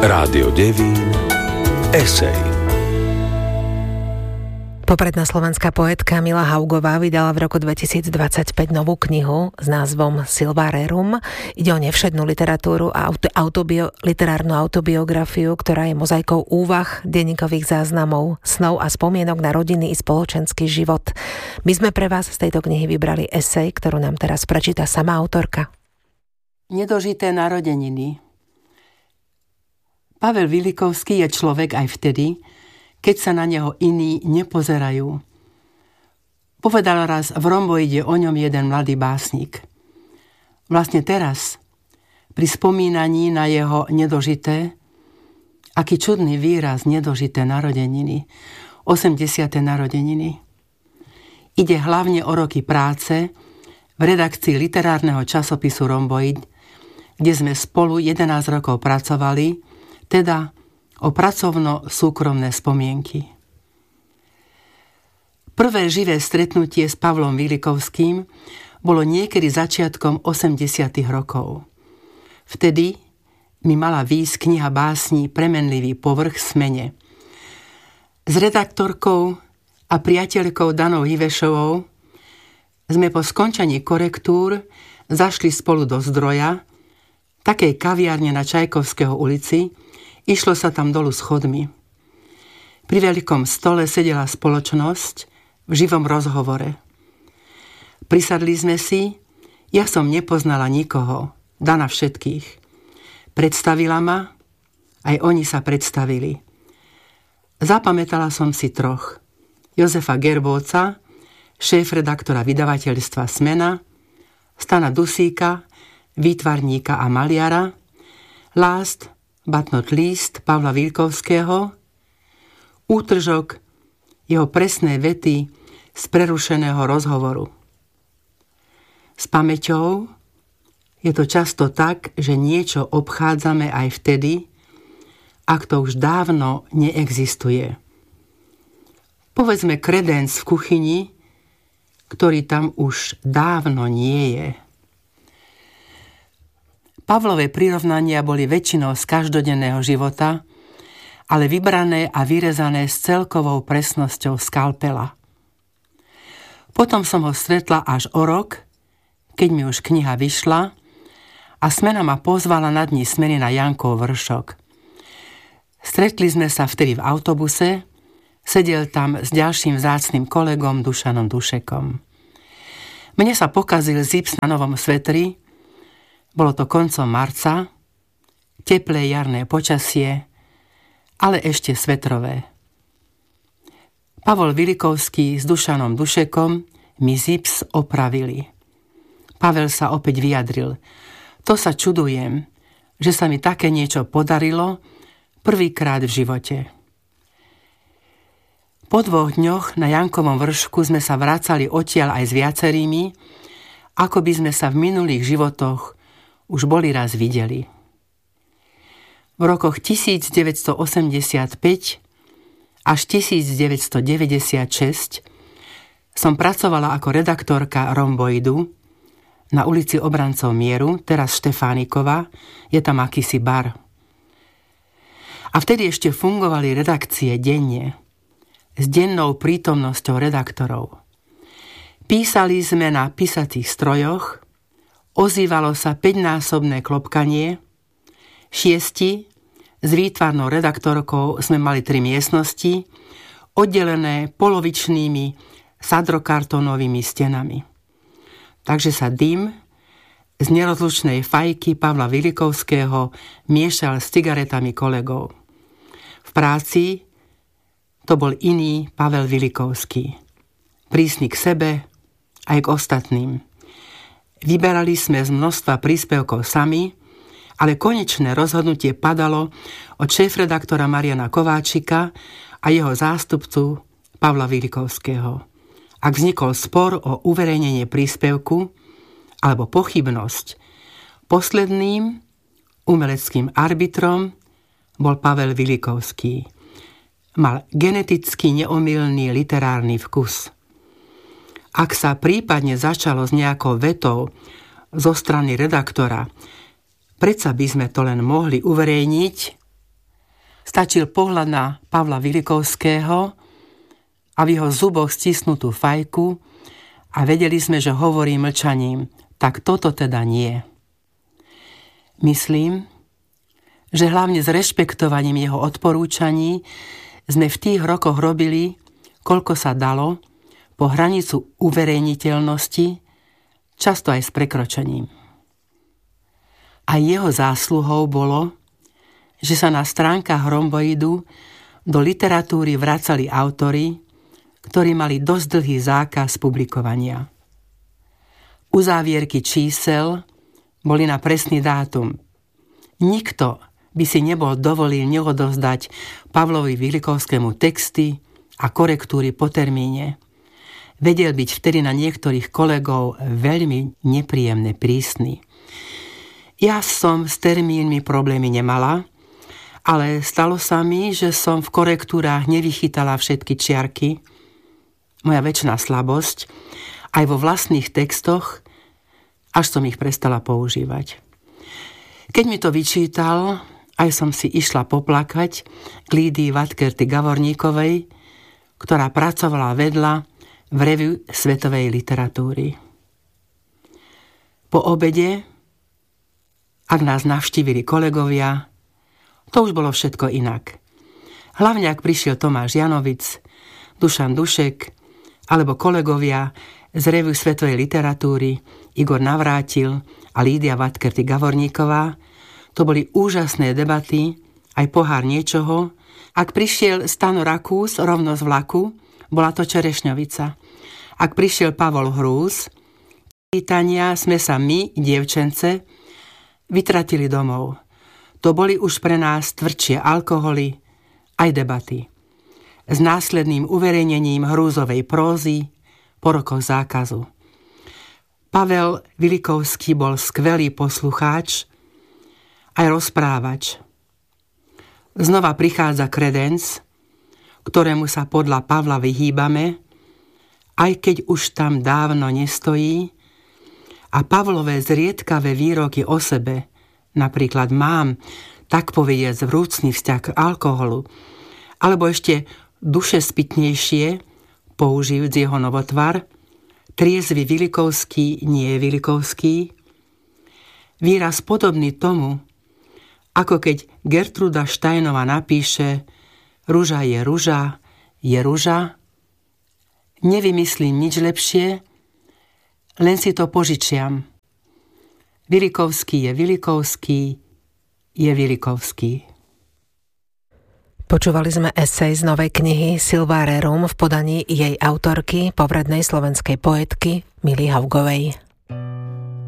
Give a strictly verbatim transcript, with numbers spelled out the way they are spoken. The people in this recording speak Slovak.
Rádio Devín esej. Popredná slovenská poetka Mila Haugová vydala v roku dvetisícdvadsaťpäť novú knihu s názvom Silva Rerum. Ide o nevšednú literatúru a autobio, literárnu autobiografiu, ktorá je mozaikou úvah, denníkových záznamov, snov a spomienok na rodinný i spoločenský život. My sme pre vás z tejto knihy vybrali esej, ktorú nám teraz prečíta sama autorka. Nedožité narodeniny. Pavel Vilikovský je človek aj vtedy, keď sa na neho iní nepozerajú. Povedal raz v Romboide o ňom jeden mladý básnik. Vlastne teraz, pri spomínaní na jeho nedožité, aký čudný výraz nedožité narodeniny, osemdesiate narodeniny. Ide hlavne o roky práce v redakcii literárneho časopisu Romboid, kde sme spolu jedenásť rokov pracovali, teda o pracovno-súkromné spomienky. Prvé živé stretnutie s Pavlom Vilikovským bolo niekedy začiatkom osemdesiatych rokov. Vtedy mi mala výjsť kniha básní Premenlivý povrch Smene. S redaktorkou a priateľkou Danou Hivešovou sme po skončení korektúr zašli spolu do Zdroja, takej kaviárne na Čajkovského ulici. Išlo sa tam dolu schodmi. Pri veľkom stole sedela spoločnosť v živom rozhovore. Prisadli sme si, ja som nepoznala nikoho, Dana všetkých. Predstavila ma, aj oni sa predstavili. Zapamätala som si troch. Jozefa Gerbovca, šéf-redaktora vydavateľstva Smena, Stana Dusíka, výtvarníka a maliara, Last, but not least, Pavla Vilikovského, útržok jeho presné vety z prerušeného rozhovoru. S pamäťou je to často tak, že niečo obchádzame aj vtedy, ak to už dávno neexistuje. Povedzme kredenc v kuchyni, ktorý tam už dávno nie je. Pavlové prirovnania boli väčšinou z každodenného života, ale vybrané a vyrezané s celkovou presnosťou skalpela. Potom som ho stretla až o rok, keď mi už kniha vyšla a Smena ma pozvala na dni Smeny na Jankov vršok. Stretli sme sa vtedy v autobuse, sedel tam s ďalším vzácnym kolegom Dušanom Dušekom. Mne sa pokazil zips na novom svetri. Bolo to koncom marca, teplé jarné počasie, ale ešte svetrové. Pavol Vilikovský s Dušanom Dušekom mi zips opravili. Pavel sa opäť vyjadril. To sa čudujem, že sa mi také niečo podarilo prvýkrát v živote. Po dvoch dňoch na Jankovom vršku sme sa vracali odtiaľ aj s viacerými, ako by sme sa v minulých životoch už boli raz videli. V rokoch devätnásťstoosemdesiatpäť až devätnásťstodeväťdesiatšesť som pracovala ako redaktorka Romboidu na ulici Obrancov mieru, teraz Štefánikova, je tam akýsi bar. A vtedy ešte fungovali redakcie denne, s dennou prítomnosťou redaktorov. Písali sme na písacích strojoch, ozývalo sa päťnásobné klopkanie, šiesti, s výtvarnou redaktorkou sme mali tri miestnosti, oddelené polovičnými sadrokartónovými stenami. Takže sa dym z nerozlučnej fajky Pavla Vilikovského miešal s cigaretami kolegov. V práci to bol iný Pavel Vilikovský. Prísny k sebe aj k ostatným. Vyberali sme z množstva príspevkov sami, ale konečné rozhodnutie padalo od šéfredaktora Mariana Kováčika a jeho zástupcu Pavla Vilikovského. Ak vznikol spor o uverejnenie príspevku alebo pochybnosť, posledným umeleckým arbitrom bol Pavel Vilikovský. Mal geneticky neomylný literárny vkus. Ak sa prípadne začalo s nejakou vetou zo strany redaktora, predsa by sme to len mohli uverejniť, Stačil pohľad na Pavla Vilikovského a v jeho zuboch stisnutú fajku a vedeli sme, že hovorí mlčaním. Tak toto teda nie. Myslím, že hlavne s rešpektovaním jeho odporúčaní sme v tých rokoch robili, koľko sa dalo, po hranicu uverejniteľnosti, často aj s prekročením. A jeho zásluhou bolo, že sa na stránkach Rhomboidu do literatúry vracali autori, ktorí mali dosť dlhý zákaz publikovania. Uzávierky čísel boli na presný dátum. Nikto by si nebol dovolil neodovzdať Pavlovi Vilikovskému texty a korektúry po termíne. Vedel byť vtedy na niektorých kolegov veľmi nepríjemne prísny. Ja som s termínmi problémy nemala, ale stalo sa mi, že som v korektúrách nevychytala všetky čiarky. Moja väčšiná slabosť, aj vo vlastných textoch, až som ich prestala používať. Keď mi to vyčítal, aj som si išla poplakať k Lídii Vatkerty Gavorníkovej, ktorá pracovala vedľa v reviu svetovej literatúry. Po obede, ak nás navštívili kolegovia, to už bolo všetko inak. Hlavne ak prišiel Tomáš Janovic, Dušan Dušek alebo kolegovia z reviu svetovej literatúry Igor Navrátil a Lídia Vatkerty Gavorníková, to boli úžasné debaty, aj pohár niečoho. Ak prišiel Stano Rakús rovno z vlaku, bola to čerešňovica. Ak prišiel Pavol Hrúz, pýtania sme sa my, dievčence, vytratili domov. To boli už pre nás tvrdšie alkoholy, aj debaty. S následným uverejnením hrúzovej prózy po rokoch zákazu. Pavel Vilikovský bol skvelý poslucháč, aj rozprávač. Znova prichádza kredenc, ktorému sa podľa Pavla vyhýbame, aj keď už tam dávno nestojí, a Pavlové zriedkavé výroky o sebe, napríklad mám, tak povediac, vrúcný vzťah k alkoholu, alebo ešte dušespytnejšie, použijúc jeho novotvar, triezvy Vilikovský nie je Vilikovský, výraz podobný tomu, ako keď Gertruda Steinová napíše ruža je ruža, je ruža, nevymyslím nič lepšie, len si to požičiam. Vilikovský je Vilikovský, je Vilikovský. Počúvali sme esej z novej knihy Silva Rerum v podaní jej autorky, povrednej slovenskej poetky Mily Haugovej.